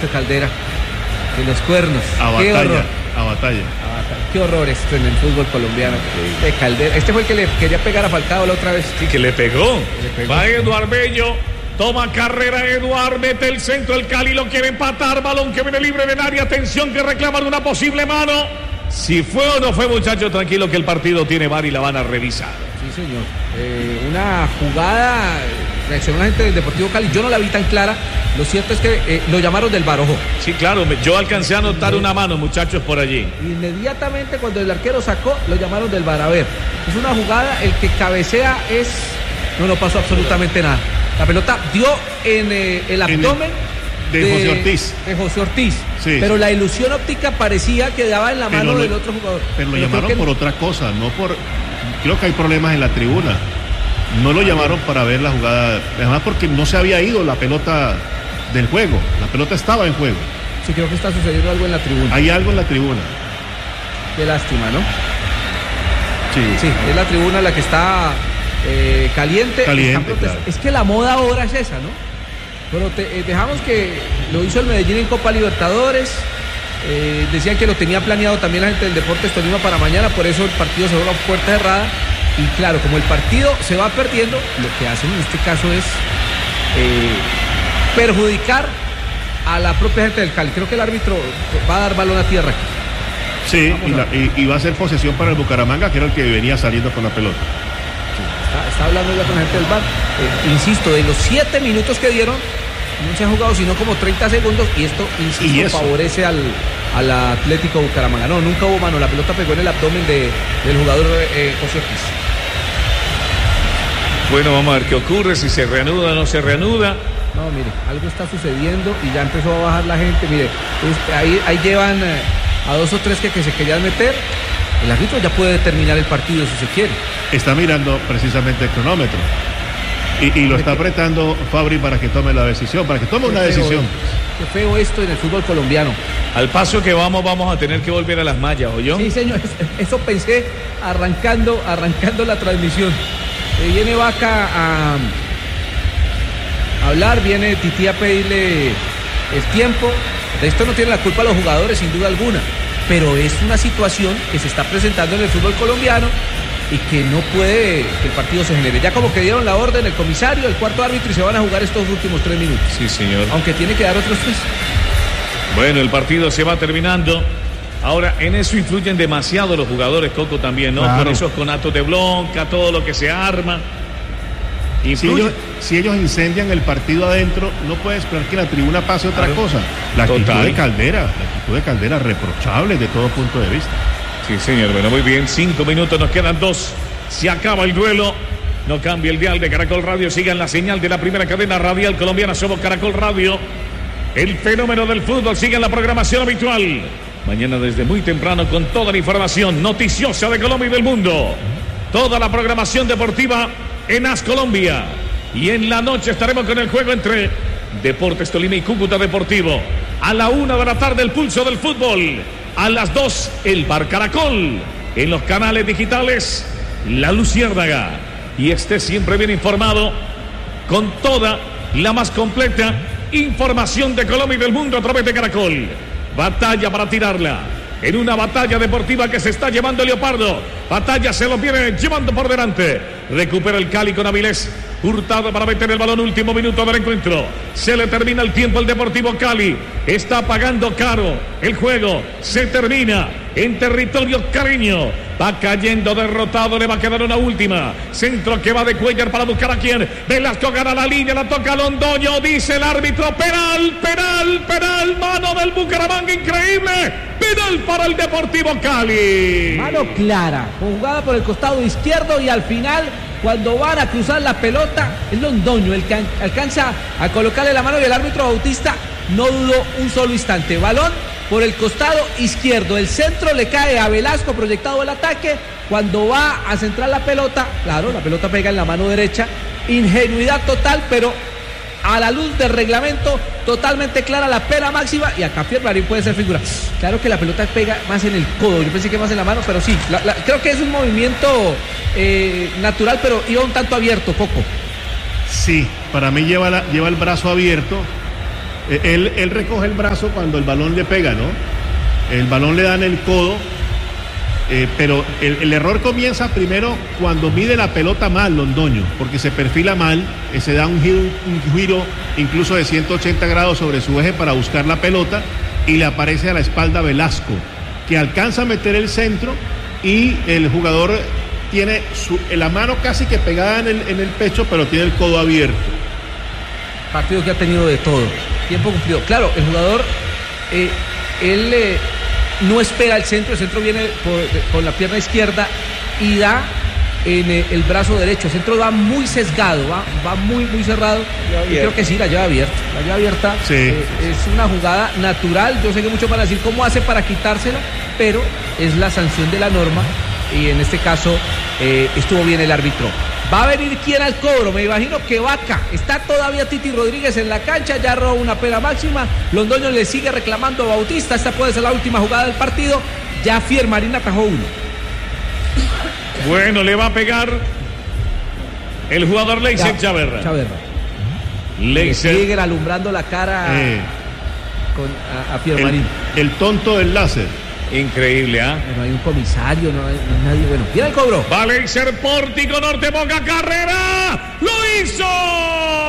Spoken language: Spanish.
Alberto Caldera, de los cuernos. Qué horror. A batalla. Qué horror esto en el fútbol colombiano. De Caldera. Este fue el que le quería pegar a Falcao la otra vez. Sí, que le pegó. Va Eduard Bello. Toma carrera Eduard, mete el centro, el Cali lo quiere empatar, balón que viene libre del área, atención que reclaman una posible mano. Si fue o no fue, muchachos, tranquilo que el partido tiene VAR y la van a revisar. Sí, señor. Una jugada, reaccionó la gente del Deportivo Cali, yo no la vi tan clara. Lo cierto es que lo llamaron del VAR, ojo. Sí, claro, yo alcancé a notar una mano, muchachos, por allí. Inmediatamente cuando el arquero sacó, lo llamaron del VAR. A ver, es una jugada, el que cabecea es... No pasó absolutamente nada. La pelota dio en el abdomen de José Ortiz. De José Ortiz. Sí. Pero la ilusión óptica parecía que daba en la mano del otro jugador. Pero lo llamaron por otra cosa, no por... Creo que hay problemas en la tribuna. No lo llamaron para ver la jugada. Además porque no se había ido la pelota del juego. La pelota estaba en juego. Sí, creo que está sucediendo algo en la tribuna. Hay algo en la tribuna. Qué lástima, ¿no? Sí, es la tribuna la que está... caliente, claro. Es que la moda ahora es esa, ¿no? Pero dejamos que lo hizo el Medellín en Copa Libertadores. Decían que lo tenía planeado también la gente del Deportes Tolima para mañana, por eso el partido se vuelve a puerta cerrada. Y claro, como el partido se va perdiendo, lo que hacen en este caso es perjudicar a la propia gente del Cali. Creo que el árbitro va a dar balón a tierra aquí. Sí, y va a ser posesión para el Bucaramanga, que era el que venía saliendo con la pelota. Está hablando ya con la gente del VAR. Insisto, de los 7 minutos que dieron, no se han jugado sino como 30 segundos y esto, insisto, favorece al Atlético Bucaramanga. No, nunca hubo mano, la pelota pegó en el abdomen del jugador José Ortiz. Bueno, vamos a ver qué ocurre, si se reanuda o no se reanuda. No, mire, algo está sucediendo y ya empezó a bajar la gente. Mire, ahí llevan a 2 o 3 que se querían meter. El árbitro ya puede determinar el partido si se quiere. Está mirando precisamente el cronómetro. Y lo está apretando Fabri para que tome la decisión, para que tome una decisión. Qué feo esto en el fútbol colombiano. Al paso que vamos a tener que volver a las mallas, ¿oyó? Sí, señor, eso pensé arrancando la transmisión. Viene Vaca a hablar, viene Tití a pedirle el tiempo. De esto no tiene la culpa los jugadores, sin duda alguna. Pero es una situación que se está presentando en el fútbol colombiano y que no puede que el partido se genere. Ya como que dieron la orden el comisario, el cuarto árbitro y se van a jugar estos últimos 3 minutos. Sí, señor. Aunque tiene que dar otros 3. Bueno, el partido se va terminando. Ahora, en eso influyen demasiado los jugadores, Coco, también, ¿no? Claro. Con esos conatos de bronca, todo lo que se arma. Si ellos incendian el partido adentro, no puede esperar que la tribuna pase otra cosa. La actitud de Caldera, reprochable de todo punto de vista. Sí, señor, bueno, muy bien, 5 minutos, nos quedan 2. Se acaba el duelo. No cambie el dial de Caracol Radio, sigan la señal de la primera cadena radial colombiana, somos Caracol Radio. El fenómeno del fútbol sigue en la programación habitual. Mañana desde muy temprano con toda la información noticiosa de Colombia y del mundo. Toda la programación deportiva en AS Colombia. Y en la noche estaremos con el juego entre Deportes Tolima y Cúcuta Deportivo. A la 1 de la tarde el pulso del fútbol. A las 2 el Bar Caracol. En los canales digitales La Luciérnaga. Y esté siempre bien informado con toda la más completa información de Colombia y del mundo a través de Caracol. Batalla para tirarla. En una batalla deportiva que se está llevando Leopardo. Batalla se lo viene llevando por delante. Recupera el Cali con Avilés. Hurtado para meter el balón, último minuto del encuentro. Se le termina el tiempo al Deportivo Cali. Está pagando caro el juego. Se termina en territorio cariño. Va cayendo derrotado, le va a quedar una última. Centro que va de Cuellar para buscar a quién. Velasco gana la línea, la toca Londoño. Dice el árbitro, penal. Mano del Bucaramanga, increíble. Penal para el Deportivo Cali. Mano clara, jugada por el costado izquierdo y al final, cuando van a cruzar la pelota, es Londoño el que alcanza a colocarle la mano y el árbitro Bautista no dudó un solo instante. Balón por el costado izquierdo, el centro le cae a Velasco, proyectado el ataque. Cuando va a centrar la pelota, claro, la pelota pega en la mano derecha. Ingenuidad total, pero a la luz del reglamento, totalmente clara la pena máxima. Y acá Pierre puede ser figura. Claro que la pelota pega más en el codo. Yo pensé que más en la mano, pero sí. Creo que es un movimiento natural, pero iba un tanto abierto, Coco. Sí, para mí lleva el brazo abierto. Él recoge el brazo cuando el balón le pega, ¿no? El balón le da en el codo, pero el error comienza primero cuando mide la pelota mal Londoño, porque se perfila mal, se da un giro incluso de 180 grados sobre su eje para buscar la pelota y le aparece a la espalda Velasco, que alcanza a meter el centro y el jugador tiene la mano casi que pegada en el pecho, pero tiene el codo abierto. Partido que ha tenido de todo, tiempo cumplido. Claro, el jugador, él no espera el centro viene con la pierna izquierda y da en el brazo derecho. El centro va muy sesgado, va muy cerrado. Y creo que sí, la lleva abierta. La lleva abierta. Sí. Es una jugada natural. Yo sé que muchos van a decir cómo hace para quitársela, pero es la sanción de la norma. Y en este caso estuvo bien el árbitro. Va a venir quién al cobro, me imagino que Vaca. Está todavía Titi Rodríguez en la cancha, ya robó una pena máxima. Londoño le sigue reclamando a Bautista. Esta puede ser la última jugada del partido. Ya Fiermarín atajó uno. Bueno, le va a pegar el jugador Leiser Chaverra. Leiser sigue alumbrando la cara a Fiermarín. El tonto del láser. Increíble, ¿ah? No hay un comisario, no hay nadie. Bueno, viene el cobro. Va Leiser, Pórtico Norte, Boca, carrera. ¡Lo hizo!